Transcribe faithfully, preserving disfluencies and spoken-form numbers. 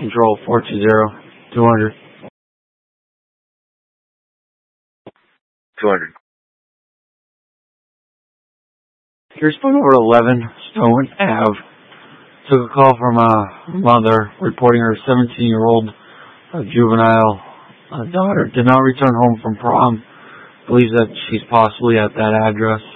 Control four two zero, two hundred. two hundred. Here's phone number eleven, Stone Ave. Took a call from a mother reporting her seventeen-year-old uh, juvenile uh, daughter did not return home from prom. Believes that she's possibly at that address.